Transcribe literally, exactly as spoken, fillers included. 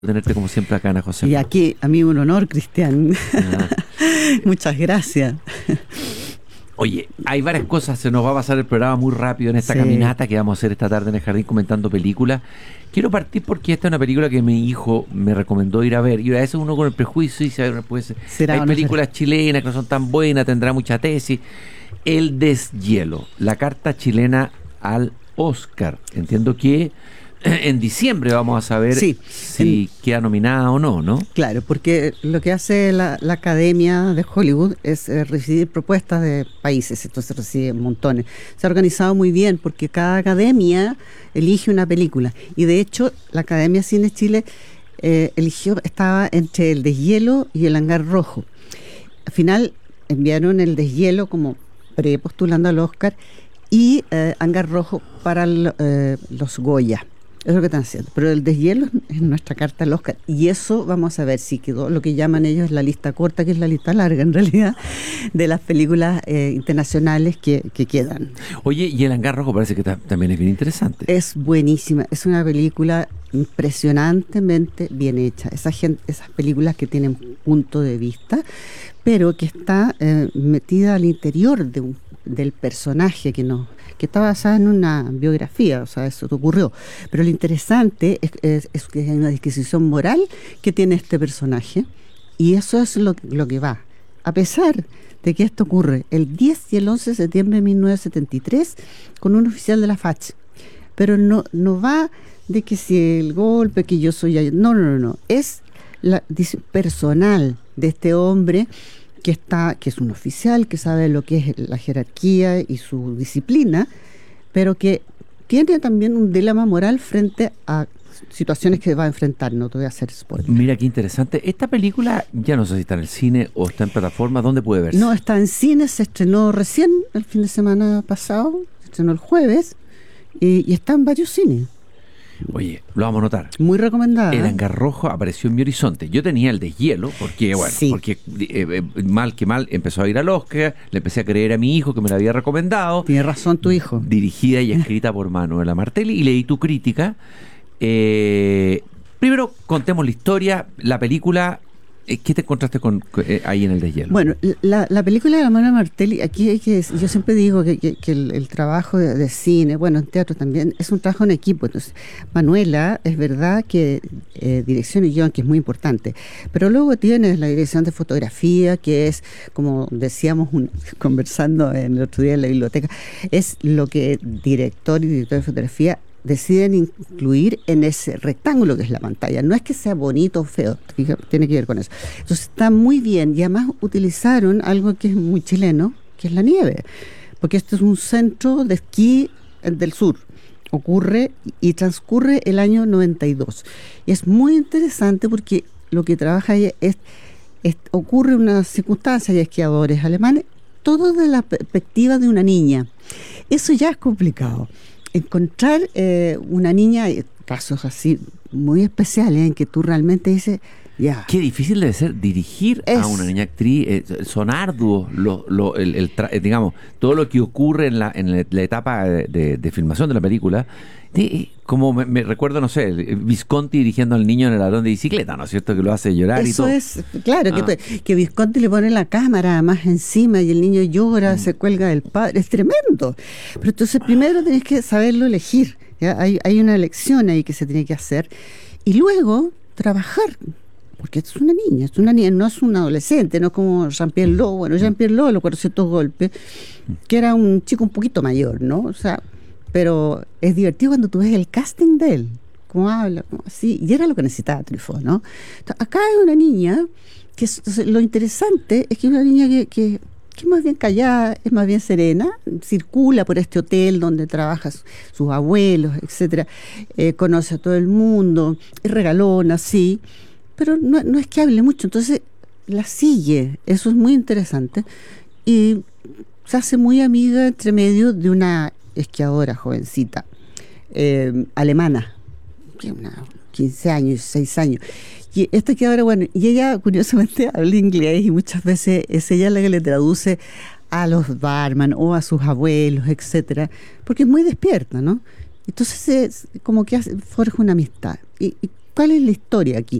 tenerte como siempre acá, Ana José. Y aquí, a mí un honor, Cristian. Ah. Muchas gracias. Oye, hay varias cosas, se nos va a pasar el programa muy rápido en esta Sí. caminata que vamos a hacer esta tarde en el jardín comentando películas. Quiero partir porque esta es una película que mi hijo me recomendó ir a ver. Y a veces uno con el prejuicio dice, a ver, pues, ¿Será hay o no películas será? chilenas que no son tan buenas, tendrá mucha tesis. El deshielo, la carta chilena al Oscar. Entiendo que en diciembre vamos a saber Sí, si queda nominada o no, ¿no? Claro, porque lo que hace la, la Academia de Hollywood es eh, recibir propuestas de países, entonces recibe montones. Se ha organizado muy bien porque cada academia elige una película. Y de hecho, la Academia Cine Chile eh, eligió, estaba entre El deshielo y El hangar rojo. Al final enviaron El deshielo como pre-postulando al Oscar y eh, hangar rojo para el, eh, los Goya. Es lo que están haciendo. Pero El deshielo es nuestra carta al Oscar. Y eso vamos a ver si quedó lo que llaman ellos la lista corta, que es la lista larga en realidad, de las películas eh, internacionales que, que quedan. Oye, y El hangar rojo parece que ta- también es bien interesante. Es buenísima. Es una película impresionantemente bien hecha. Esa gente, esas películas que tienen punto de vista, pero que está eh, metida al interior de un, del personaje que nos que está basada en una biografía, o sea, eso te ocurrió. Pero lo interesante es, es, es que hay una disquisición moral que tiene este personaje, y eso es lo, lo que va. A pesar de que esto ocurre el diez y el once de septiembre de mil novecientos setenta y tres con un oficial de la F A C H, pero no, no va de que si el golpe, que yo soy... No, no, no, no. Es la dice, personal de este hombre que está, que es un oficial, que sabe lo que es la jerarquía y su disciplina, pero que tiene también un dilema moral frente a situaciones que va a enfrentar. No te voy a hacer spoiler. Mira qué interesante. Esta película, ya no sé si está en el cine o está en plataforma, ¿dónde puede verse? No, está en cine, se estrenó recién el fin de semana pasado, se estrenó el jueves, y, y está en varios cines. Oye, lo vamos a notar. Muy recomendada. El hangar rojo apareció en mi horizonte. Yo tenía el deshielo, porque, bueno, Sí. porque eh, eh, mal que mal empezó a ir al Oscar, le empecé a creer a mi hijo que me lo había recomendado. Tiene razón tu hijo. Dirigida y escrita por Manuela Martelli, y leí tu crítica. Eh, primero, contemos la historia, la película. eh, ¿Qué te encontraste con, eh, ahí en el deshielo? Bueno, la, la película de la Manuela Martelli, aquí hay que decir, yo siempre digo que, que, que el, el trabajo de, de cine, bueno, en teatro también, es un trabajo en equipo. Entonces, Manuela, es verdad que eh, dirección y guión, que es muy importante, pero luego tienes la dirección de fotografía, que es, como decíamos un, conversando en el otro día en la biblioteca, es lo que director y director de fotografía deciden incluir en ese rectángulo que es la pantalla. No es que sea bonito o feo, tiene que ver con eso. Entonces está muy bien, y además utilizaron algo que es muy chileno, que es la nieve, porque esto es un centro de esquí del sur. Ocurre y transcurre el año noventa y dos. Y es muy interesante porque lo que trabaja ella es, es ocurre una circunstancia, hay esquiadores alemanes, todo desde la perspectiva de una niña. Eso ya es complicado. Encontrar eh, una niña, hay casos así muy especiales en que tú realmente dices, ya. Qué difícil debe ser dirigir Es- a una niña actriz. eh, son arduos, lo, lo, el, el tra- eh, digamos, todo lo que ocurre en la, en la, la etapa de, de- de filmación de la película. De, eh, como me, me recuerdo, no sé, el- Visconti dirigiendo al niño en el ladrón de bicicleta, ¿no es cierto? Que lo hace llorar y Eso todo. es, claro, Ah. que, que Visconti le pone la cámara más encima y el niño llora, Mm. se cuelga del padre, es tremendo. Pero entonces primero tenés que saberlo elegir, ¿ya? Hay, hay una elección ahí que se tiene que hacer. Y luego trabajar, porque es una niña, es una niña, no es un adolescente, no es como Jean-Pierre Lowe, bueno, Jean-Pierre Lowe, los cuatrocientos golpes, que era un chico un poquito mayor, ¿no? O sea, pero es divertido cuando tú ves el casting de él, cómo habla, cómo así, y era lo que necesitaba Truffaut, ¿no? Entonces, acá hay una niña que es, entonces, lo interesante es que es una niña que, que, que es más bien callada, es más bien serena, circula por este hotel donde trabajan sus abuelos, etcétera, eh, conoce a todo el mundo, es regalona, sí, pero no, no es que hable mucho, entonces la sigue, eso es muy interesante, y se hace muy amiga entre medio de una esquiadora jovencita, eh, alemana, que una quince años, dieciséis años, y esta esquiadora, bueno, y ella curiosamente habla inglés, y muchas veces es ella la que le traduce a los barman o a sus abuelos, etcétera, porque es muy despierta, ¿no? Entonces es como que hace, forja una amistad. Y, y ¿Cuál es la historia aquí?